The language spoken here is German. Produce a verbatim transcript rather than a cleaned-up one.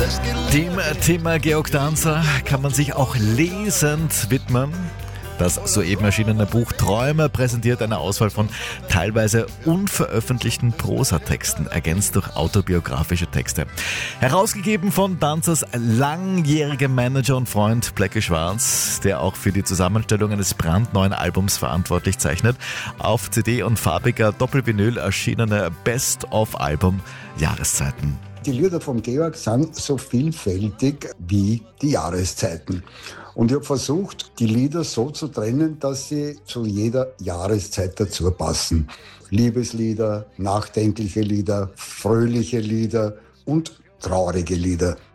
Dem Thema Georg Danzer kann man sich auch lesend widmen. Das soeben erschienene Buch Träume präsentiert eine Auswahl von teilweise unveröffentlichten Prosatexten, ergänzt durch autobiografische Texte. Herausgegeben von Danzers langjährigem Manager und Freund Blackie Schwarz, der auch für die Zusammenstellung eines brandneuen Albums verantwortlich zeichnet. Auf C D und farbiger Doppelvinyl erschienene Best-of-Album Jahreszeiten. Die Lieder von Georg sind so vielfältig wie die Jahreszeiten. Und ich habe versucht, die Lieder so zu trennen, dass sie zu jeder Jahreszeit dazu passen. Liebeslieder, nachdenkliche Lieder, fröhliche Lieder und traurige Lieder.